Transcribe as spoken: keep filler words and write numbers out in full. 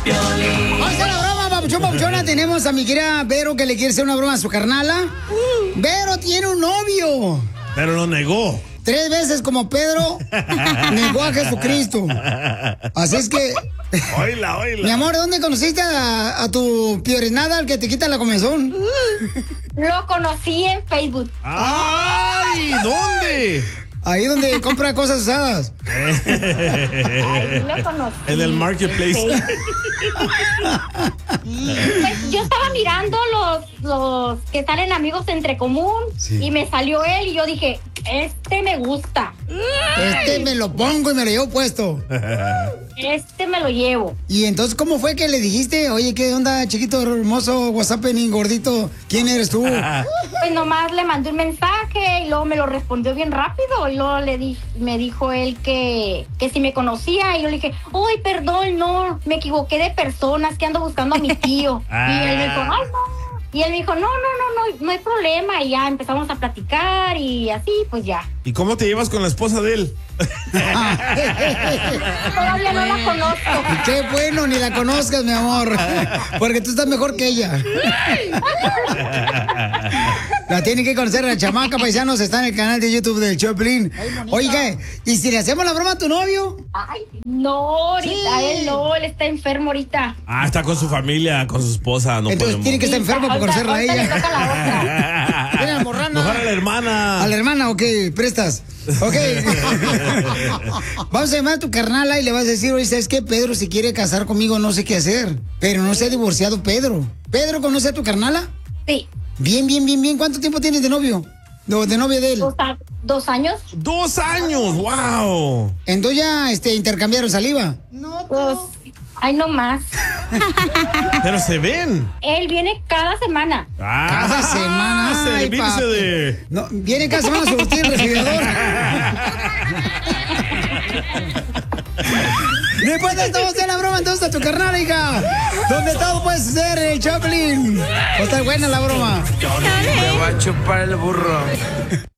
Vamos a la broma, papuchón, papuchona. Tenemos a mi querida Vero que le quiere hacer una broma a su carnala. Vero tiene un novio. Pero lo negó. Tres veces como Pedro negó a Jesucristo. Así es que... Oíla, oíla. Mi amor, ¿dónde conociste a, a tu piorenada, al que te quita la comezón? Lo conocí en Facebook. ¡Ay! ¿Dónde? Ahí donde compra cosas usadas. Ahí lo conocí. En el marketplace. Pues yo estaba mirando los, los que salen amigos entre común, sí. Y me salió él y yo dije, este me gusta. Este me lo pongo y me lo llevo puesto. Este me lo llevo. Y entonces, ¿cómo fue que le dijiste? Oye, ¿qué onda, chiquito, hermoso, whatsappening, gordito? ¿Quién eres tú? Pues nomás le mandé un mensaje y luego me lo respondió bien rápido. Y luego le di, me dijo él que, que si me conocía. Y yo le dije, ay, perdón, no, me equivoqué de personas, que ando buscando a mi tío. Y él me dijo, ay, no. Y él me dijo, no, no, no, no, no hay problema. Y ya empezamos a platicar y así, pues ya. ¿Y cómo te llevas con la esposa de él? Todavía no la conozco. Qué bueno, ni la conozcas, mi amor. Porque tú estás mejor que ella. La tienen que conocer, la chamaca, paisanos. Está en el canal de YouTube del Choplin. Oiga, ¿y si le hacemos la broma a tu novio? Ay, no, ahorita sí. Él no, él está enfermo ahorita. Ah, está con su familia, con su esposa. No Entonces podemos. tiene que estar enfermo para conocerla a ella. Le toca la otra. Tiene la morrana. Mejor a la hermana. A la hermana, ok, prestas. Ok. Vamos a llamar a tu carnala y le vas a decir, oye, ¿sabes qué? Pedro, si quiere casar conmigo, no sé qué hacer. Pero no se ha divorciado Pedro. ¿Pedro conoce a tu carnala? Sí. Bien, bien, bien, bien. ¿Cuánto tiempo tienes de novio? De, de novia de él. Dos, dos años. Dos años, wow. Entonces ya este, intercambiaron saliva. No, pues, ay, no más. Pero se ven. Él viene cada semana. Ah, cada semana. Servirse de... No, viene cada semana a surtir el refrigerador. Después de esto, vamos a hacer la broma entonces a tu carnal, hija. Donde todo puedes hacer el Choplin. Va a estar buena la broma. Te va a chupar el burro.